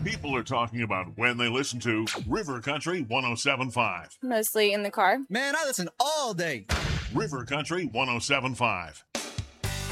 people are talking about when they listen to River Country 107.5. Mostly in the car. Man, I listen all day. River Country 107.5.